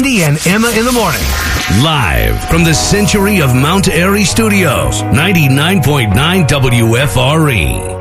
Eddie and Emma in the morning. Live from the Century of Mount Airy Studios, 99.9 WFRE.